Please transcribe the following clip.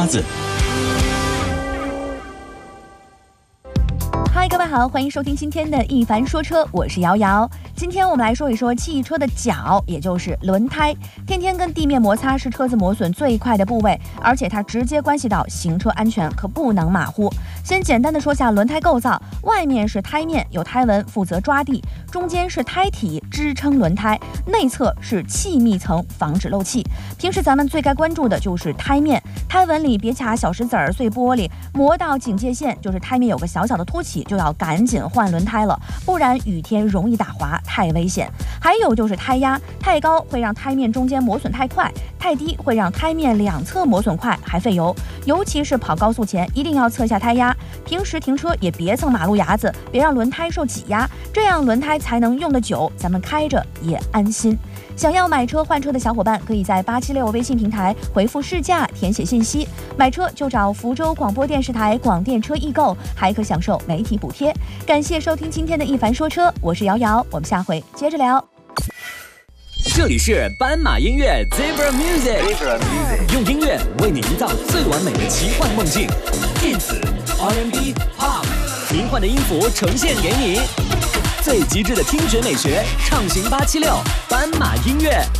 鸭子。 嗨，各位好，欢迎收听今天的一凡说车，我是瑶瑶。今天我们来说一说汽车的脚，也就是轮胎。天天跟地面摩擦是车子磨损最快的部位，而且它直接关系到行车安全，可不能马虎。先简单的说下轮胎构造，外面是胎面，有胎纹负责抓地，中间是胎体支撑轮胎，内侧是气密层防止漏气。平时咱们最该关注的就是胎面，胎纹里别卡小石子儿、碎玻璃，磨到警戒线，就是胎面有个小小的凸起，就要赶紧换轮胎了，不然雨天容易打滑，太危险。还有就是胎压，太高会让胎面中间磨损太快，太低会让胎面两侧磨损快，还费油。尤其是跑高速前，一定要测下胎压。平时停车也别蹭马路牙子，别让轮胎受挤压，这样轮胎才能用得久，咱们开着也安心。想要买车换车的小伙伴，可以在876微信平台回复试驾，填写信息。买车就找福州广播电视台广电车易购，还可享受媒体补贴。感谢收听今天的一凡说车，我是瑶瑶，我们下回接着聊。 这里是斑马音乐 Zebra Music， 用音乐为你营造最完美的奇幻梦境，电子、R&B、Pop， 迷幻的音符呈现给你，最极致的听觉美学，畅行876斑马音乐。